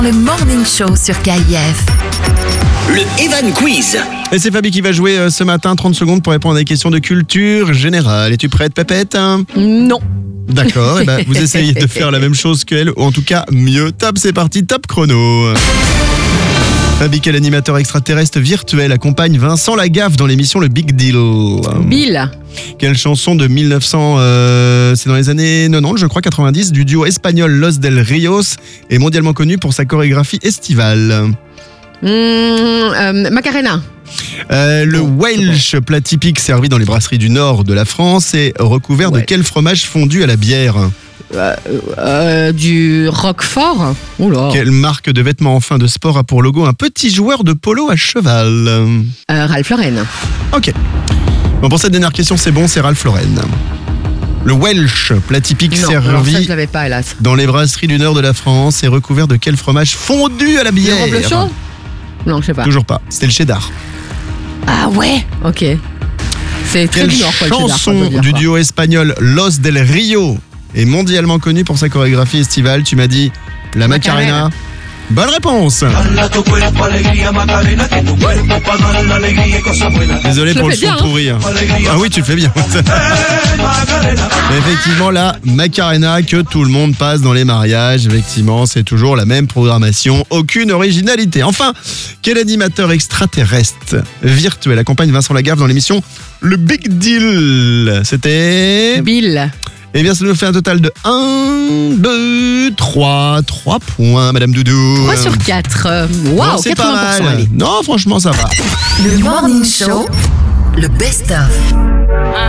Le Morning Show sur KIF. Le Evan Quiz. Et c'est Fabi qui va jouer ce matin, 30 secondes pour répondre à des questions de culture générale. Es-tu prête, Pépette? Non. D'accord, et vous essayez de faire la même chose qu'elle, ou en tout cas mieux. Top, c'est parti, top chrono. Fabi, quel animateur extraterrestre virtuel accompagne Vincent Lagaffe dans l'émission Le Big Deal? Bill. Quelle chanson de 1900, c'est dans les années 90, je crois, 90, du duo espagnol Los del Rios est mondialement connu pour sa chorégraphie estivale? Macarena. Le Welsh, plat typique servi dans les brasseries du nord de la France, est recouvert de quel fromage fondu à la bière? Du Roquefort. Oula. Quelle marque de vêtements en fin de sport a pour logo un petit joueur de polo à cheval? Ralph Lauren. Ok. Bon, pour cette dernière question, c'est bon, c'est Ralph Lauren. Le Welsh, plat typique Non, alors ça, servi je l'avais pas, hélas. dans les brasseries du nord de la France, est recouvert de quel fromage fondu à la bière? Le reblochon? Non, je sais pas. Toujours pas, c'était le cheddar. Ah ouais. Ok. C'est très Quelle du nord, quoi, le cheddar, chanson quoi, je veux dire, du quoi. duo espagnol Los del Rio est mondialement connue pour sa chorégraphie estivale? Tu m'as dit la Macarena. Bonne réponse. Désolé Je pour le le fais son bien, pourri. Ah oui, tu le fais bien. Mais effectivement, la Macarena que tout le monde passe dans les mariages. Effectivement, c'est toujours la même programmation. Aucune originalité. Enfin, quel animateur extraterrestre virtuel accompagne Vincent Lagaffe dans l'émission Le Big Deal? C'était... Bill. Eh bien, ça nous fait un total de 1, 2, 3 points, Madame Doudou. 3 sur 4. Waouh, Non, c'est 80%. pas mal. Allez. Non, franchement, ça va. Le Morning Show, le best-of.